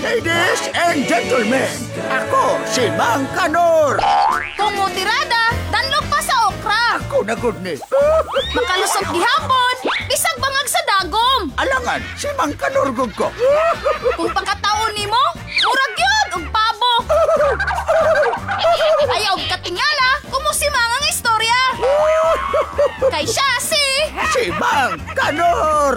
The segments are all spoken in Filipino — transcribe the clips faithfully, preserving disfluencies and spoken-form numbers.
Ladies and gentlemen, ako si Mang Kanor. Kung mo tirada, danlog pa sa okra. Ako na good ni. Makalusot gihapon, bisag bangag sa dagom. Alangan, si Mang Kanor gud ko. Kung pagkataon nimo, murag yun og pabo. Ayaw katingala, kumusimang ang istorya. Kay siya si... Si Mang Kanor.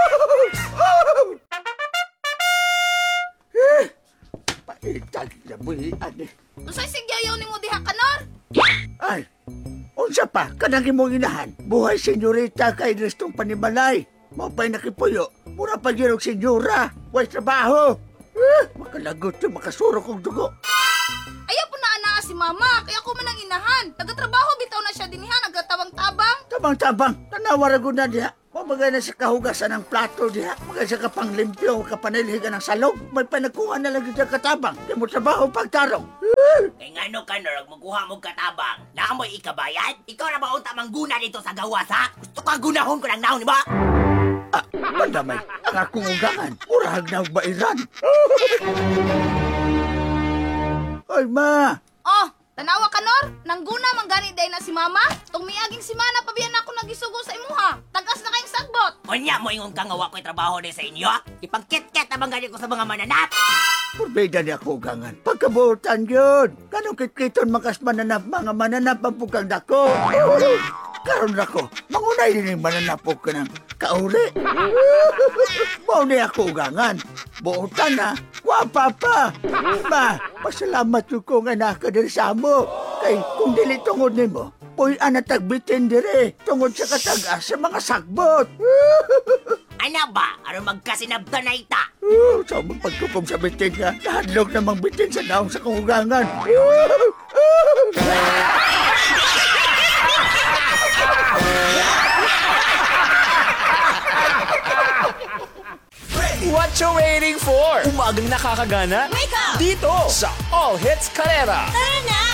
Paitag na buhian eh. Usay sigyayaw nimo diha Kanor? Ay, unsa pa, kanang imong inahan. Buhay senyorita kay restong panimalay. Mapay nakipuyo, mura pa girog senyora. Way trabaho. Eh, makalagot yung makasurok kong dugo. Ayaw po na anaa si mama, kaya ko man ang inahan. Nagatrabaho bitaw na siya diniha, nagatabang-tabang. Tabang-tabang, tanawarago na diha. Mamagay na sa kahugasan ng plato diha. Magay sa kapanglimpyo, kapanilhigan ng salog. May panagkuha na lang dyan katabang. Di mo trabaho pagtarong. Kay ngano ka na magkuha mo katabang? Naamoy ikabayad? Ikaw na ba unta mangguna dito sa gawas, ha? Gusto ka gunahon ko ng naon, di ba? Ah, pandamay, ang akong ugangan. Urahag na ang bairan. Ay, ma! Oh, tanawa Kanor, nangguna manggani day na si mama. Tung miaging si mana pabiyan ako nagisugo sa imuha. Tagas na kayong sagbot. Unya mo ingon ka nga wa ko'y trabaho din sa inyo? Ipangkit-kit na bang ko sa mga mananap? Purbeda ni ako ugangan. Pagkabutan yun. Kanong kitkiton makas mananap, mga mananap ang pukang dako. Karon ako, mangunay din yung mananap po ka ng kauli. Mau ni ako ugangan. Buotan na, wapa pa. Ma, pasalamat yun ko nga nakadiri sa mo. Kay kung dili tungod ni mo, puy ana tagbitin dire. Tungod sa katagas sa mga sagbot. Ano ba? Aron magkasinabtan na ita? Uh, sa mga pagkupong sa bitin nga, nahadlok namang bitin sa daong sa kahugangan. What you waiting for? Umagang nakakagana? Wake up! Dito sa All Hits Carrera. Tara na!